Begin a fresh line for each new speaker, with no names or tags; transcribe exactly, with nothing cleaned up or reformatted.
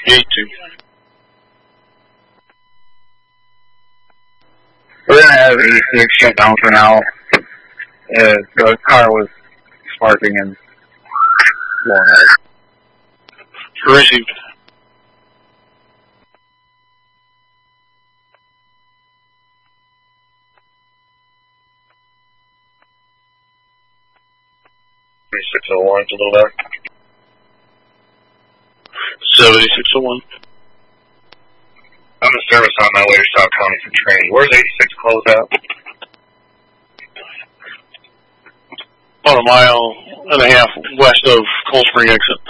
eighty-two.
We're gonna have eighty-six shut down for now. Uh, the car was sparking and blowing out.
Received.
thirty-six oh one, a little back.
seventy-six oh one.
I'm in service on my way to South County for training. Where's eighty-six closed out?
About a mile and a half west of Cold Spring exit.